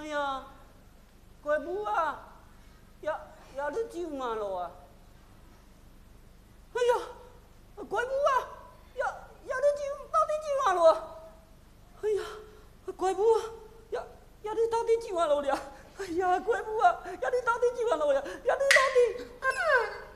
呀，怪母啊，也你走嘛咯啊！哎呀，怪母啊，也你走到底走嘛咯啊！哎呀，怪母啊，也你到底走嘛咯了？哎呀，怪母啊，也你到底走嘛咯呀？也你到底。